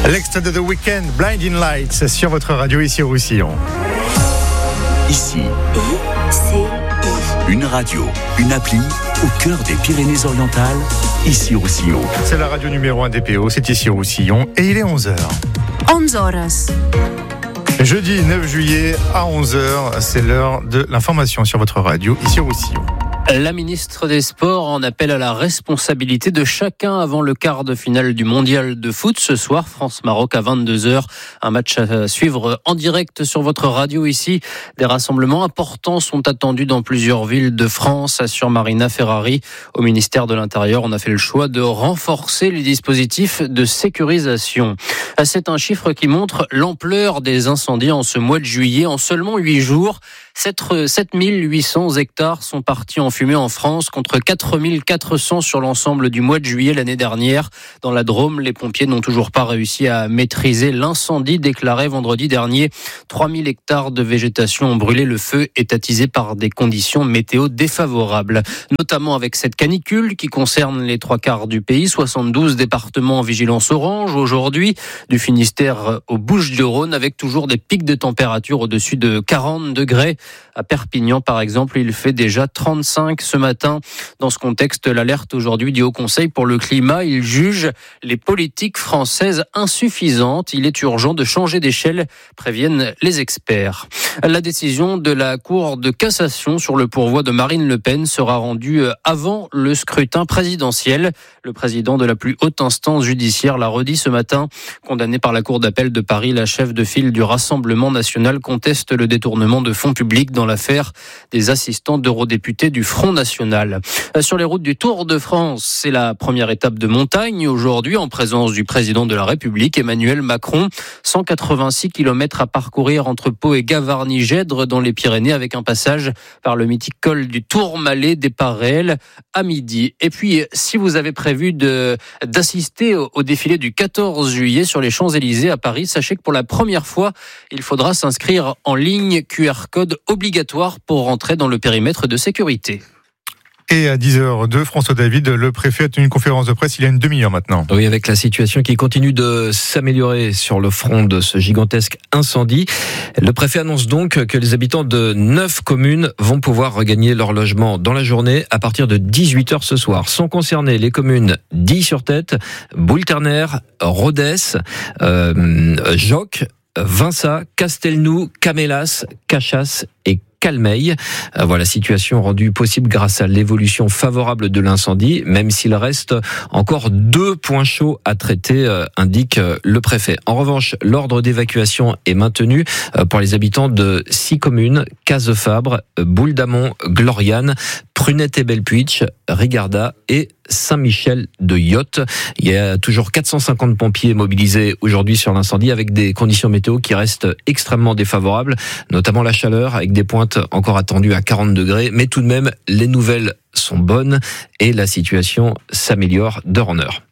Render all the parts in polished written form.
L'extrait de The Weeknd, Blinding Lights, sur votre radio ici au Roussillon. Ici, une radio, une appli au cœur des Pyrénées-Orientales, ici au Roussillon. C'est la radio numéro 1 DPO, c'est ici au Roussillon et il est 11h. 11 horas. Jeudi 9 juillet à 11h, c'est l'heure de l'information sur votre radio ici au Roussillon. La ministre des Sports en appelle à la responsabilité de chacun avant le quart de finale du mondial de foot. Ce soir, France-Maroc à 22h. Un match à suivre en direct sur votre radio ici. Des rassemblements importants sont attendus dans plusieurs villes de France, assure Marina Ferrari. Au ministère de l'Intérieur, on a fait le choix de renforcer les dispositifs de sécurisation. C'est un chiffre qui montre l'ampleur des incendies en ce mois de juillet. En seulement 8 jours, 7800 hectares sont partis en fumée en France contre 4400 sur l'ensemble du mois de juillet l'année dernière. Dans la Drôme, les pompiers n'ont toujours pas réussi à maîtriser l'incendie déclaré vendredi dernier. 3000 hectares de végétation ont brûlé. Le feu est attisé par des conditions météo défavorables, notamment avec cette canicule qui concerne les 3/4 du pays. 72 départements en vigilance orange aujourd'hui, du Finistère aux Bouches-du-Rhône, avec toujours des pics de température au-dessus de 40 degrés. À Perpignan, par exemple, il fait déjà 35 ce matin. Dans ce contexte, l'alerte aujourd'hui du Haut Conseil pour le climat, il juge les politiques françaises insuffisantes. Il est urgent de changer d'échelle, préviennent les experts. La décision de la Cour de cassation sur le pourvoi de Marine Le Pen sera rendue avant le scrutin présidentiel. Le président de la plus haute instance judiciaire l'a redit ce matin. Condamné par la Cour d'appel de Paris, la chef de file du Rassemblement national conteste le détournement de fonds publics dans l'affaire des assistants d'eurodéputés du Front National. Sur les routes du Tour de France, c'est la première étape de montagne aujourd'hui en présence du président de la République, Emmanuel Macron. 186 km à parcourir entre Pau et Gavarnie-Gèdre dans les Pyrénées avec un passage par le mythique col du Tourmalet, départ réel à midi. Et puis, si vous avez prévu d'assister au défilé du 14 juillet sur les Champs-Élysées à Paris, sachez que pour la première fois, il faudra s'inscrire en ligne, QR code obligatoire pour rentrer dans le périmètre de sécurité. Et à 10h02, François David, le préfet a tenu une conférence de presse il y a une demi-heure maintenant. Oui, avec la situation qui continue de s'améliorer sur le front de ce gigantesque incendie. Le préfet annonce donc que les habitants de 9 communes vont pouvoir regagner leur logement dans la journée à partir de 18h ce soir. Sont concernées les communes d'Illy-sur-Tête, Boule-Ternaire, Rodez, Joc, Vinça, Castelnou, Camélas, Cachas et Calmeil. Voilà, situation rendue possible grâce à l'évolution favorable de l'incendie, même s'il reste encore 2 points chauds à traiter, indique le préfet. En revanche, l'ordre d'évacuation est maintenu pour les habitants de 6 communes, Cazefabre, Boule-d'Amont, Gloriane, Prunette et Belpuitch, Rigarda et Saint-Michel de Yotte. Il y a toujours 450 pompiers mobilisés aujourd'hui sur l'incendie avec des conditions météo qui restent extrêmement défavorables, notamment la chaleur avec des pointes encore attendues à 40 degrés. Mais tout de même, les nouvelles sont bonnes et la situation s'améliore d'heure en heure.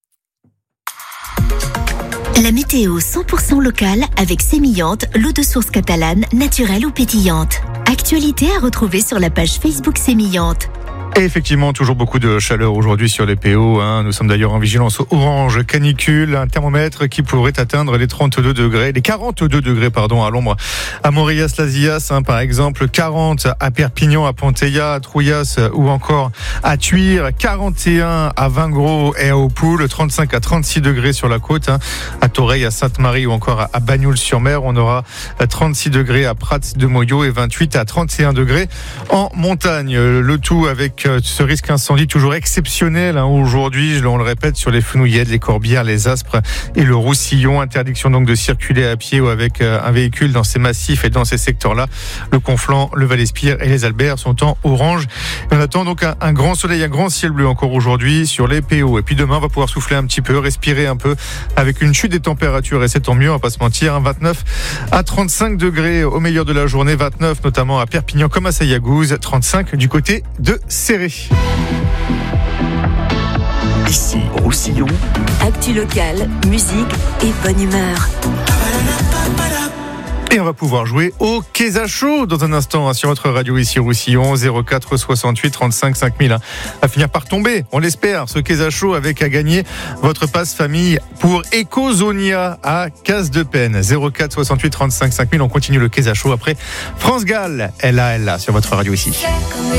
La météo 100% locale avec Sémillante, l'eau de source catalane, naturelle ou pétillante. Actualité à retrouver sur la page Facebook Sémillante. Et effectivement, toujours beaucoup de chaleur aujourd'hui sur les PO. Nous sommes d'ailleurs en vigilance orange canicule, un thermomètre qui pourrait atteindre les 42 degrés, les 42 degrés, à l'ombre à Morias-Lazias, par exemple, 40 à Perpignan, à Ponteilla, à Trouillas ou encore à Thuir, 41 à Vingros et à Opoules, 35 à 36 degrés sur la côte, à Toreil, à Sainte-Marie ou encore à Bagnols-sur-Mer. On aura 36 degrés à Prats de Moyo et 28 à 31 degrés en montagne. Le tout avec ce risque incendie toujours exceptionnel aujourd'hui, on le répète, sur les Fenouillettes, les Corbières, les Aspres et le Roussillon. Interdiction donc de circuler à pied ou avec un véhicule dans ces massifs et dans ces secteurs-là. Le Conflans, le Val-Espire et les Alberts sont en orange. Et on attend donc un grand soleil, un grand ciel bleu encore aujourd'hui sur les PO. Et puis demain, on va pouvoir souffler un petit peu, respirer un peu avec une chute des températures et c'est tant mieux, on va pas se mentir. 29 à 35 degrés au meilleur de la journée, 29 notamment à Perpignan comme à Sayagouz, 35 du côté de Céré. Ici, Roussillon. Actu locale, musique et bonne humeur. Et on va pouvoir jouer au Keza Show dans un instant sur votre radio ici Roussillon, 04 68 35 5000. À finir par tomber, on l'espère, ce Keza Show avec à gagner votre passe famille pour Ecozonia à Casse-de-Penne. 04 68 35 5000. On continue le Keza Show après France Gall. Elle a sur votre radio ici.